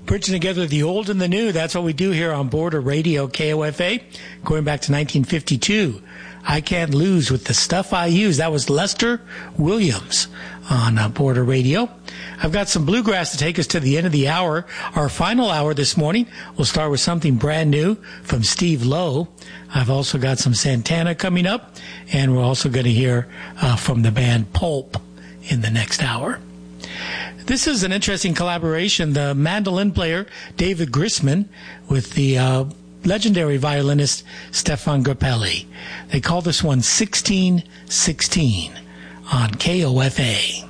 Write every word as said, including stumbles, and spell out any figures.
Bridging together the old and the new. That's what we do here on Border Radio, K O F A. Going back to nineteen fifty-two. I Can't Lose with the Stuff I Use. That was Lester Williams on uh, Border Radio. I've got some bluegrass to take us to the end of the hour. Our final hour this morning, we'll start with something brand new from Steve Lowe. I've also got some Santana coming up, and we're also going to hear uh, from the band Pulp in the next hour. This is an interesting collaboration. The mandolin player David Grisman with the uh, legendary violinist Stefan Grappelli. They call this one sixteen sixteen on K O F A.